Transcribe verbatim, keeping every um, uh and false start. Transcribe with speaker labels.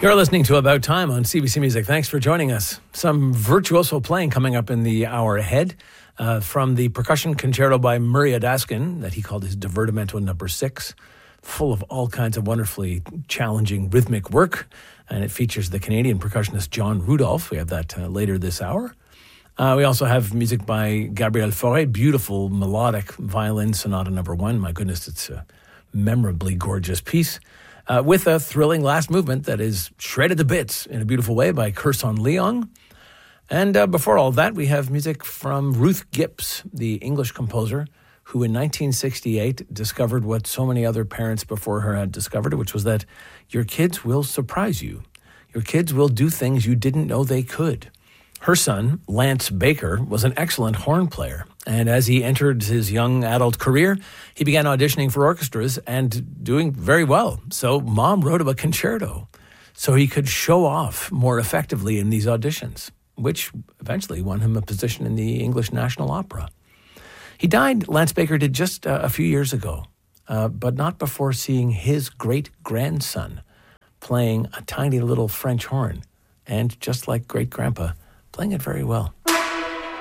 Speaker 1: You're listening to About Time on C B C Music. Thanks for joining us. Some virtuoso playing coming up in the hour ahead uh, from the percussion concerto by Murray Odaskin that he called his Divertimento number six, full of all kinds of wonderfully challenging rhythmic work. And it features the Canadian percussionist John Rudolph. We have that uh, later this hour. Uh, we also have music by Gabriel Fauré, beautiful melodic violin sonata number one. My goodness, it's a memorably gorgeous piece. Uh, with a thrilling last movement that is shredded to bits in a beautiful way by Kirsan Leong. And uh, before all that, we have music from Ruth Gibbs, the English composer, who in nineteen sixty-eight discovered what so many other parents before her had discovered, which was that your kids will surprise you. Your kids will do things you didn't know they could. Her son, Lance Baker, was an excellent horn player, and as he entered his young adult career, he began auditioning for orchestras and doing very well. So Mom wrote him a concerto so he could show off more effectively in these auditions, which eventually won him a position in the English National Opera. He died, Lance Baker did, just uh, a few years ago, uh, but not before seeing his great-grandson playing a tiny little French horn, and just like great-grandpa, playing it very well.